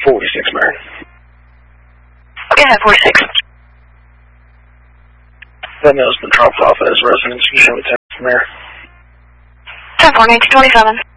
46, Mary. Okay, 46. That mail's been dropped off at his residence. You show me text, Mary. 10-4, 1927.